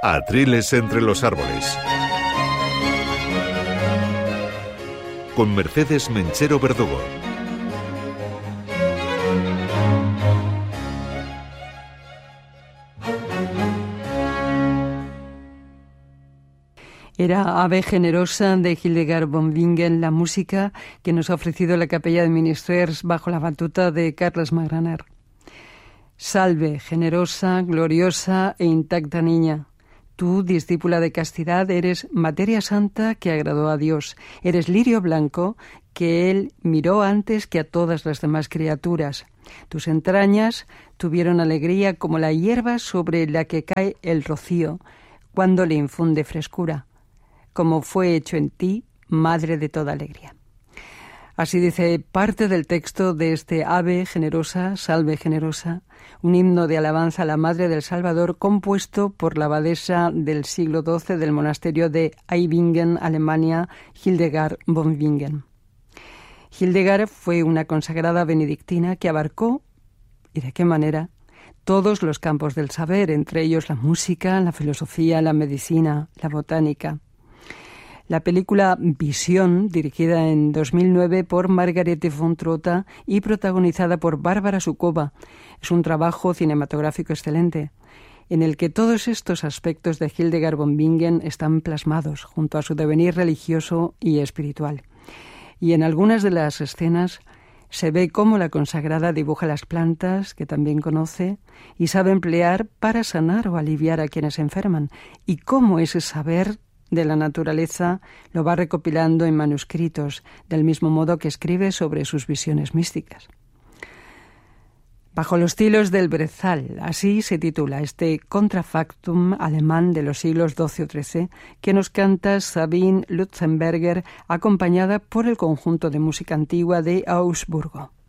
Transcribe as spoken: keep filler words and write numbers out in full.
Atriles entre los árboles. Con Mercedes Menchero Verdugo. Era Ave Generosa de Hildegard von Bingen, la música que nos ha ofrecido la Capella de Ministers bajo la batuta de Carles Magraner. Salve, generosa, gloriosa e intacta niña. Tú, discípula de castidad, eres materia santa que agradó a Dios. Eres lirio blanco que Él miró antes que a todas las demás criaturas. Tus entrañas tuvieron alegría como la hierba sobre la que cae el rocío cuando le infunde frescura, como fue hecho en ti, madre de toda alegría. Así dice parte del texto de este Ave Generosa, Salve Generosa, un himno de alabanza a la Madre del Salvador compuesto por la abadesa del siglo doce del monasterio de Eibingen, Alemania, Hildegard von Bingen. Hildegard fue una consagrada benedictina que abarcó, y de qué manera, todos los campos del saber, entre ellos la música, la filosofía, la medicina, la botánica. La película Visión, dirigida en dos mil nueve por Margarete von Trotta y protagonizada por Bárbara Suková, es un trabajo cinematográfico excelente, en el que todos estos aspectos de Hildegard von Bingen están plasmados, junto a su devenir religioso y espiritual. Y en algunas de las escenas se ve cómo la consagrada dibuja las plantas, que también conoce, y sabe emplear para sanar o aliviar a quienes se enferman, y cómo ese saber de la naturaleza lo va recopilando en manuscritos, del mismo modo que escribe sobre sus visiones místicas. Bajo los tilos del brezal, así se titula este contrafactum alemán de los siglos doce o trece, que nos canta Sabine Lutzenberger, acompañada por el conjunto de música antigua de Augsburgo.